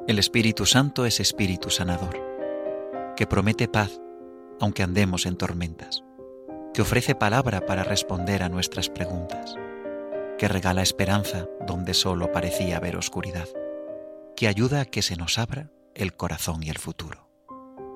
El Espíritu Santo es Espíritu sanador, que promete paz aunque andemos en tormentas, que ofrece palabra para responder a nuestras preguntas, que regala esperanza donde solo parecía haber oscuridad, que ayuda a que se nos abra el corazón y el futuro.